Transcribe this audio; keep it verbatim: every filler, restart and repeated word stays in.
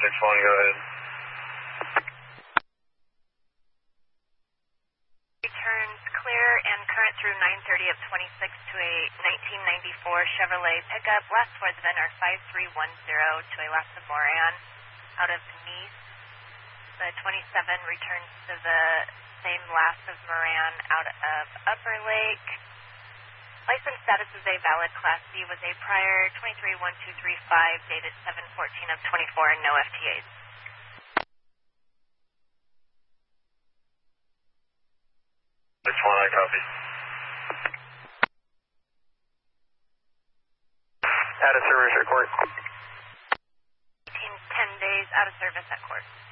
six one, go ahead. Returns clear and current through nine thirty of twenty-six to a nineteen ninety-four Chevrolet pickup, last four of the V I N are five three one zero to a last of Moran out of Nice. The twenty-seven returns to the same last of Moran out of Upper Lake. License status is a valid Class C with a prior twenty-three one two three five dated seven fourteen of twenty-four and no F T As. six one, I copy. Out of service at court. eighteen ten days out of service at court.